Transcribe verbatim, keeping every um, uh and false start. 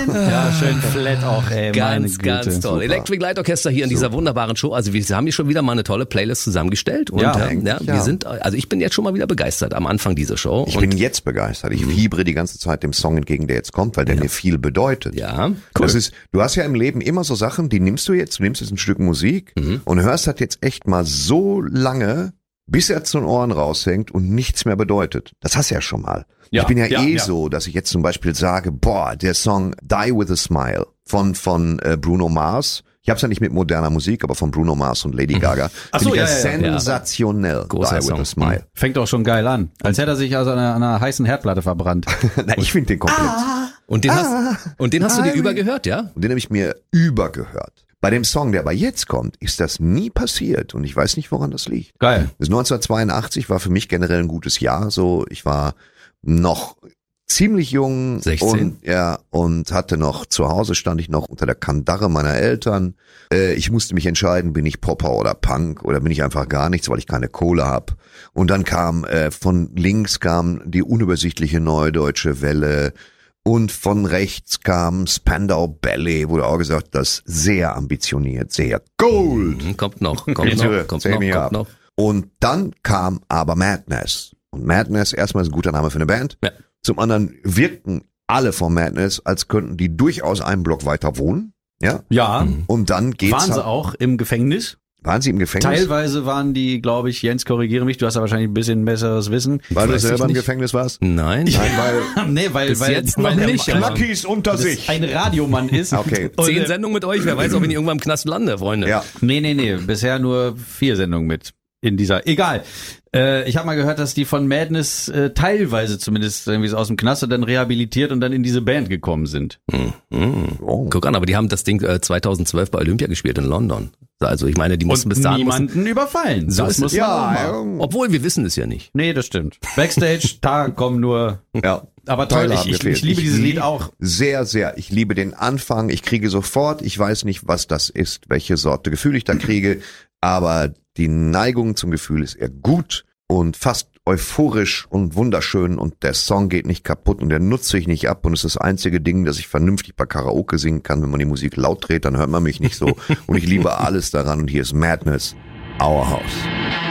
Ja, schön flat auch, ey. Ganz, ganz toll. Super. Electric Light Orchester hier in dieser Super. wunderbaren Show. Also wir haben hier schon wieder mal eine tolle Playlist zusammengestellt. Und ja, äh, ja, wir ja. sind, also ich bin jetzt schon mal wieder begeistert am Anfang dieser Show. Ich und bin jetzt begeistert. Ich fiebere die ganze Zeit dem Song entgegen, der jetzt kommt, weil der ja. mir viel bedeutet. Ja, cool. Das ist, du hast ja im Leben immer so Sachen, die nimmst du jetzt, du nimmst jetzt ein Stück Musik mhm. und hörst das jetzt echt mal so lange, bis er zu den Ohren raushängt und nichts mehr bedeutet. Das hast du ja schon mal. Ja, ich bin ja, ja eh ja. so, dass ich jetzt zum Beispiel sage, boah, der Song Die With A Smile von von äh, Bruno Mars. Ich hab's ja nicht mit moderner Musik, aber von Bruno Mars und Lady Gaga. Ach so, ja, ja, sensationell. Ja. Großer Die Song. With A Smile. Fängt auch schon geil an. Als hätte er sich also an einer, an einer heißen Herdplatte verbrannt. Na, ich finde den komplett. Ah, und den, ah, hast, und den hast du dir übergehört, ja? Und den habe ich mir übergehört. Bei dem Song, der aber jetzt kommt, ist das nie passiert und ich weiß nicht, woran das liegt. Geil. Das neunzehnhundertzweiundachtzig war für mich generell ein gutes Jahr. So, ich war noch ziemlich jung sechzehn und ja und hatte noch zu Hause stand ich noch unter der Kandare meiner Eltern. Äh, ich musste mich entscheiden, bin ich Popper oder Punk oder bin ich einfach gar nichts, weil ich keine Kohle hab. Und dann kam äh, von links kam die unübersichtliche Neue Deutsche Welle. Und von rechts kam Spandau Ballet, wurde auch gesagt, das sehr ambitioniert, sehr Gold. Kommt noch, kommt noch, kommt noch, kommt noch. Und dann kam aber Madness. Und Madness, erstmal ist ein guter Name für eine Band. Ja. Zum anderen wirkten alle von Madness, als könnten die durchaus einen Block weiter wohnen. Ja. Ja. Und dann geht's. Waren sie halt, auch im Gefängnis? Waren sie im Gefängnis? Teilweise waren die, glaube ich, Jens, korrigiere mich, du hast ja wahrscheinlich ein bisschen besseres Wissen. Weil du selber im nicht. Gefängnis warst? Nein. Nein, weil nee, weil, bis weil, jetzt weil noch der nicht. Knackis unter sich. ein Radiomann ist. Okay. Zehn Und, Sendungen mit euch, wer weiß, ob ich irgendwann im Knast lande, Freunde. Ja. Nee, nee, nee, bisher nur vier Sendungen mit in dieser. Egal. Äh, ich habe mal gehört, dass die von Madness äh, teilweise zumindest irgendwie so aus dem Knast und dann rehabilitiert und dann in diese Band gekommen sind. Hm, hm. Oh. Guck an, aber die haben das Ding äh, zweitausendzwölf bei Olympia gespielt in London. Also ich meine, die mussten bis dahin niemanden mussten, überfallen. So das ist muss es. man Ja, auch mal. obwohl wir wissen es ja nicht. Nee, das stimmt. Backstage, da kommen nur. Ja. Aber toll, Teile ich, haben ich, gefehlt. ich liebe Ich dieses Lied lieb- auch. Sehr, sehr. Ich liebe den Anfang. Ich kriege sofort, ich weiß nicht, was das ist, welche Sorte Gefühl ich da kriege, aber die Neigung zum Gefühl ist eher gut und fast euphorisch und wunderschön und der Song geht nicht kaputt und der nutzt sich nicht ab und es ist das einzige Ding, dass ich vernünftig bei Karaoke singen kann. Wenn man die Musik laut dreht, dann hört man mich nicht so und ich liebe alles daran und hier ist Madness, Our House.